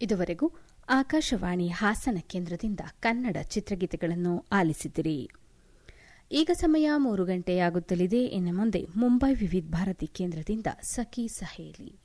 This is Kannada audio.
ಇದುವರೆಗೂ ಆಕಾಶವಾಣಿ ಹಾಸನ ಕೇಂದ್ರದಿಂದ ಕನ್ನಡ ಚಿತ್ರಗೀತೆಗಳನ್ನು ಆಲಿಸಿದಿರಿ. ಈಗ ಸಮಯ 3 ಗಂಟೆಯಾಗುತ್ತಲಿದೆ. ಇನ್ನು ಮುಂದೆ ಮುಂಬೈ ವಿವಿಧ ಭಾರತಿ ಕೇಂದ್ರದಿಂದ ಸಖಿ ಸಹೇಲಿ.